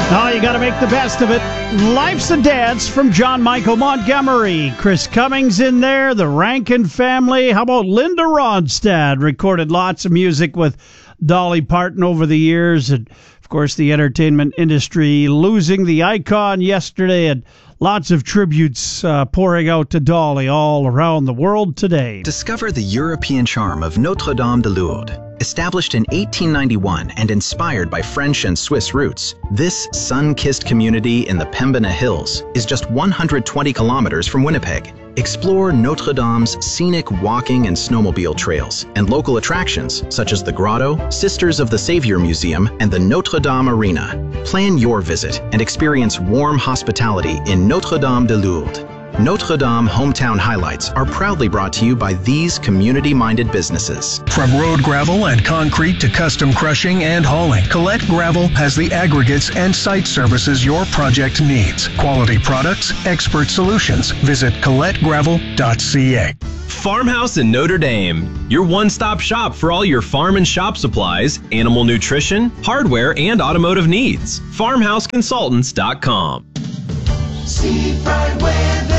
Oh, you got to make the best of it. Life's a Dance from John Michael Montgomery. Chris Cummings in there, the Rankin family. How about Linda Ronstadt? Recorded lots of music with Dolly Parton over the years. And, of course, the entertainment industry losing the icon yesterday. And lots of tributes pouring out to Dolly all around the world today. Discover the European charm of Notre-Dame de Lourdes. Established in 1891 and inspired by French and Swiss roots, this sun-kissed community in the Pembina Hills is just 120 kilometers from Winnipeg. Explore Notre Dame's scenic walking and snowmobile trails and local attractions such as the Grotto, Sisters of the Savior Museum, and the Notre Dame Arena. Plan your visit and experience warm hospitality in Notre-Dame de Lourdes. Notre Dame Hometown Highlights are proudly brought to you by these community-minded businesses. From road gravel and concrete to custom crushing and hauling, Colette Gravel has the aggregates and site services your project needs. Quality products, expert solutions. Visit ColetteGravel.ca. Farmhouse in Notre Dame, your one-stop shop for all your farm and shop supplies, animal nutrition, hardware, and automotive needs. FarmhouseConsultants.com. Seafront weather.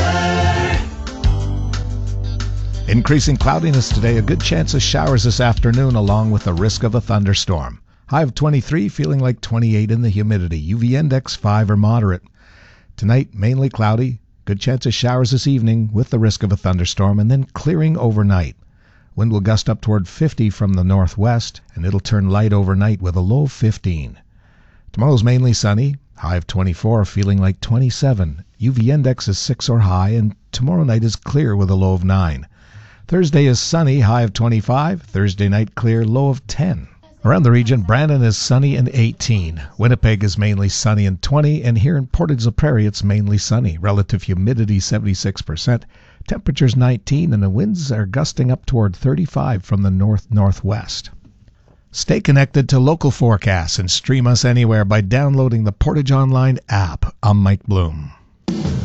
Increasing cloudiness today, a good chance of showers this afternoon along with the risk of a thunderstorm. High of 23, feeling like 28 in the humidity. UV index 5 or moderate. Tonight, mainly cloudy, good chance of showers this evening with the risk of a thunderstorm and then clearing overnight. Wind will gust up toward 50 from the northwest and it'll turn light overnight with a low of 15. Tomorrow's mainly sunny. High of 24, feeling like 27. UV index is 6 or high, and tomorrow night is clear with a low of 9. Thursday is sunny, high of 25. Thursday night clear, low of 10. Around the region, Brandon is sunny and 18. Winnipeg is mainly sunny and 20, and here in Portage la Prairie, it's mainly sunny. Relative humidity 76%. Temperatures 19, and the winds are gusting up toward 35 from the north-northwest. Stay connected to local forecasts and stream us anywhere by downloading the Portage Online app. I'm Mike Bloom.